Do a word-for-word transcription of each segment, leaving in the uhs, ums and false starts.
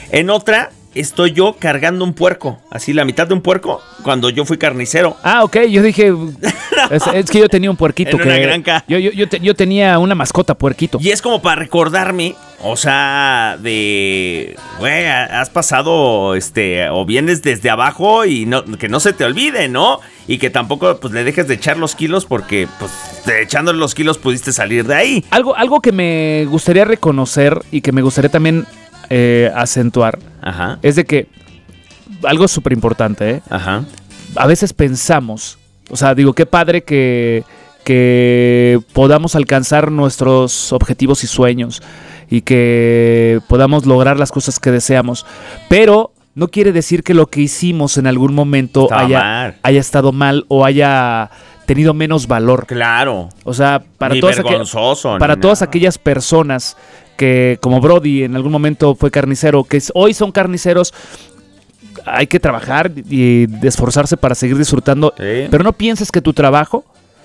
En otra, estoy yo cargando un puerco, así la mitad de un puerco, cuando yo fui carnicero. Ah, ok, yo dije, no. es, es que yo tenía un puerquito. En que una granja. Yo, yo, yo, te, yo tenía una mascota puerquito. Y es como para recordarme, o sea, de, güey, has pasado, este, o vienes desde abajo y no, que no se te olvide, ¿no? Y que tampoco, pues, le dejes de echar los kilos porque, pues, de echando los kilos pudiste salir de ahí. Algo, algo que me gustaría reconocer y que me gustaría también eh, acentuar, Ajá. es de que, algo súper importante, ¿eh? Ajá. A veces pensamos, o sea, digo, qué padre que, que podamos alcanzar nuestros objetivos y sueños y que podamos lograr las cosas que deseamos, pero no quiere decir que lo que hicimos en algún momento haya, haya estado mal o haya tenido menos valor. Claro. O sea, para, ni todas, vergonzoso, aqu- para ni todas nada. aquellas personas que, como Brody, en algún momento fue carnicero, que hoy son carniceros, hay que trabajar y esforzarse para seguir disfrutando. Sí. Pero no pienses que tu trabajo,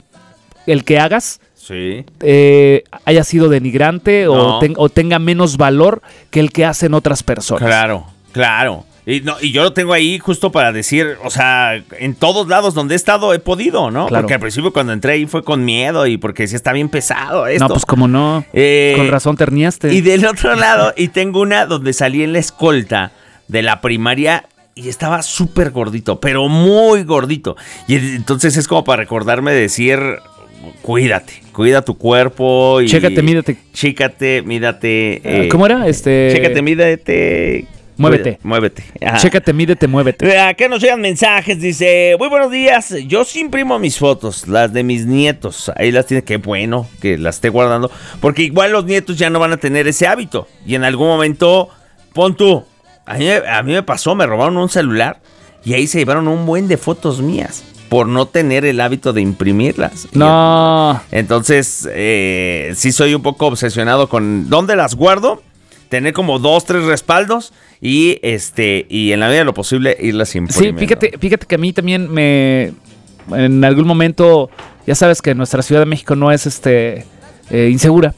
el que hagas, Sí. eh, haya sido denigrante No. o, ten- o tenga menos valor que el que hacen otras personas. Claro, claro. Y, no, y yo lo tengo ahí justo para decir, o sea, en todos lados donde he estado he podido, ¿no? Claro. Porque al principio cuando entré ahí fue con miedo y porque sí está bien pesado esto. No, pues como no. Eh, Con razón terniaste. Y del otro lado, y tengo una donde salí en la escolta de la primaria y estaba súper gordito, pero muy gordito. Y entonces es como para recordarme de decir, cuídate, cuida tu cuerpo. Y Chécate, mídete. Chécate, mídate. eh, ¿Cómo era? Este. Chécate, mídete. Muévete. Cuida, muévete. Ajá. Chécate, mídete, muévete. Acá nos llegan mensajes, dice, muy buenos días, yo sí imprimo mis fotos, las de mis nietos, ahí las tiene, qué bueno que las esté guardando, porque igual los nietos ya no van a tener ese hábito, y en algún momento, pon tú, a mí, a mí me pasó, me robaron un celular, y ahí se llevaron un buen de fotos mías, por no tener el hábito de imprimirlas. No. Entonces, eh, sí soy un poco obsesionado con dónde las guardo, tener como dos, tres respaldos y este y en la medida de lo posible irlas imprimiendo. Sí, fíjate, fíjate que a mí también me en algún momento, ya sabes que nuestra Ciudad de México no es este eh, insegura.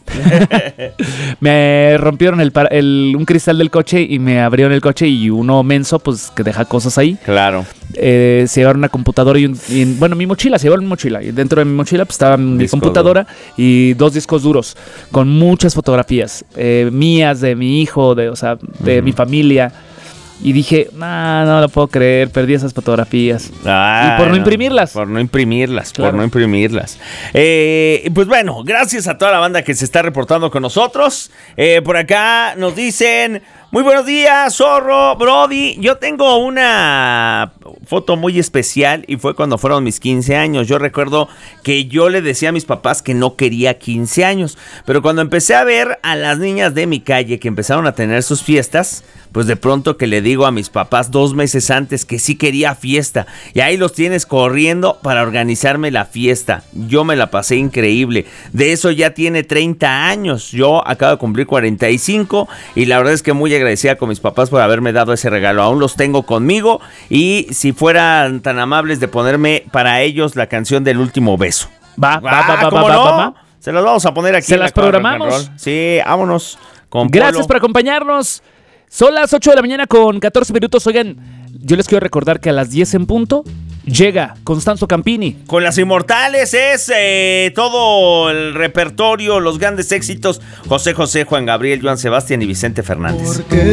Me rompieron el, par- el un cristal del coche y me abrieron el coche y uno menso pues que deja cosas ahí. Claro. Eh, se llevaron una computadora y, un, y bueno, mi mochila, se llevaron mi mochila y dentro de mi mochila pues estaba mi Disco computadora y dos discos duros con muchas fotografías eh, mías, de mi hijo, de, o sea, de Ujú. mi familia. Y dije, no, no lo puedo creer, perdí esas fotografías. Ah, y por no imprimirlas. Por no imprimirlas, Claro. por no imprimirlas. Eh, pues bueno, gracias a toda la banda que se está reportando con nosotros. Eh, por acá nos dicen, muy buenos días, Zorro, Brody. Yo tengo una foto muy especial y fue cuando fueron mis quince años. Yo recuerdo que yo le decía a mis papás que no quería quince años. Pero cuando empecé a ver a las niñas de mi calle que empezaron a tener sus fiestas, pues de pronto que le digo a mis papás dos meses antes que sí quería fiesta. Y ahí los tienes corriendo para organizarme la fiesta. Yo me la pasé increíble. De eso ya tiene treinta años. Yo acabo de cumplir cuarenta y cinco. Y la verdad es que muy agradecida con mis papás por haberme dado ese regalo. Aún los tengo conmigo. Y si fueran tan amables de ponerme para ellos la canción del último beso. Va, va, Ah, va, va, ¿cómo va, no? va, va. Se las vamos a poner aquí. ¿Se en la las Cuadra Rock and programamos? Roll. Sí, vámonos. Con Gracias Polo. por acompañarnos. Son las ocho de la mañana con catorce minutos. Oigan, yo les quiero recordar que a las diez en punto llega Constanzo Campini. Con las Inmortales es eh, todo el repertorio, los grandes éxitos. José José, Juan Gabriel, Joan Sebastián y Vicente Fernández. Porque